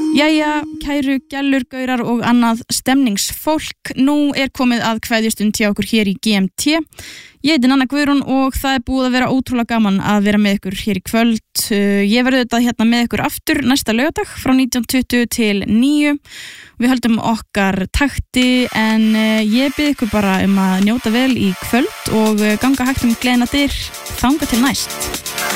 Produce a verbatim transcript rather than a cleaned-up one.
Jæja, kæru gælur, gaurar og annað stemningsfólk. Nú er komið að kveðjustund hjá okkur hér í G M T. Ég heiti Nanna Guðrún og það er búið að vera ótrúlega gaman að vera með ykkur hér í kvöld. Ég verði þetta hérna með ykkur aftur næsta laugardag frá nítján tuttugu til níu. Við höldum okkar takti en ég bið ykkur bara um að njóta vel í kvöld og ganga hægt um gleðina dyr þangað til næst.